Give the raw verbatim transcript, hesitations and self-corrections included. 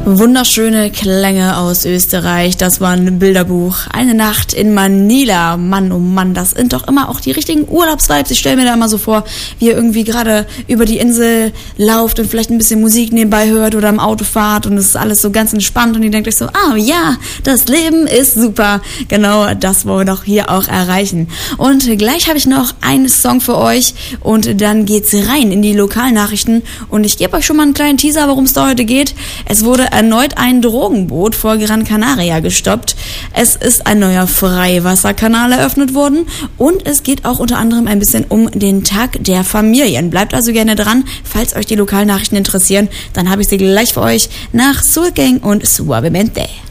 Wunderschöne Klänge aus Österreich, das war ein Bilderbuch. Eine Nacht in Manila, Mann, oh Mann, das sind doch immer auch die richtigen Urlaubsvibes. Ich stelle mir da immer so vor, wie ihr irgendwie gerade über die Insel lauft und vielleicht ein bisschen Musik nebenbei hört oder im Auto fahrt und es ist alles so ganz entspannt und ihr denkt euch so, ah ja, das Leben ist super. Genau, das wollen wir doch hier auch erreichen. Und gleich habe ich noch einen Song für euch und dann geht's rein in die Lokalnachrichten und ich gebe euch schon mal einen kleinen Teaser, worum es da heute geht. Es wurde erneut ein Drogenboot vor Gran Canaria gestoppt. Es ist ein neuer Freiwasserkanal eröffnet worden und es geht auch unter anderem ein bisschen um den Tag der Familien. Bleibt also gerne dran, falls euch die Lokalnachrichten interessieren. Dann habe ich sie gleich für euch nach Soul Gang und Suavemente.